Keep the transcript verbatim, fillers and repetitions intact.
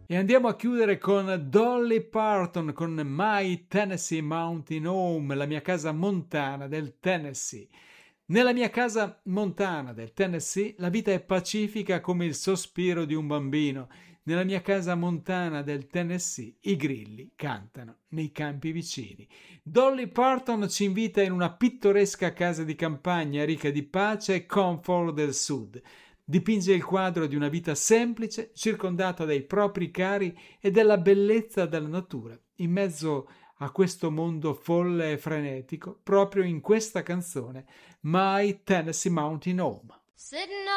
E andiamo a chiudere con Dolly Parton con My Tennessee Mountain Home, la mia casa montana del Tennessee. Nella mia casa montana del Tennessee la vita è pacifica come il sospiro di un bambino. Nella mia casa montana del Tennessee i grilli cantano nei campi vicini. Dolly Parton ci invita in una pittoresca casa di campagna ricca di pace e comfort del sud. Dipinge il quadro di una vita semplice, circondata dai propri cari e della bellezza della natura, in mezzo a questo mondo folle e frenetico, proprio in questa canzone, My Tennessee Mountain Home. Sitting